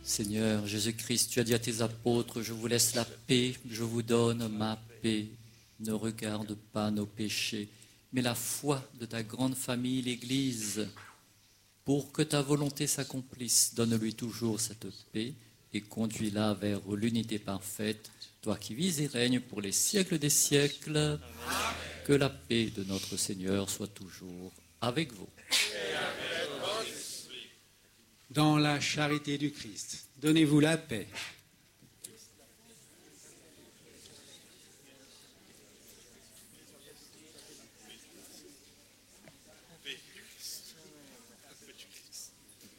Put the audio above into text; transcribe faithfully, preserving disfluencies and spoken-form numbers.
Seigneur Jésus-Christ, tu as dit à tes apôtres, je vous laisse la paix, je vous donne ma paix. Ne regarde pas nos péchés, mais la foi de ta grande famille, l'Église. Pour que ta volonté s'accomplisse, donne-lui toujours cette paix et conduis-la vers l'unité parfaite, toi qui vis et règnes pour les siècles des siècles. Amen. Que la paix de notre Seigneur soit toujours avec vous. Dans la charité du Christ, donnez-vous la paix.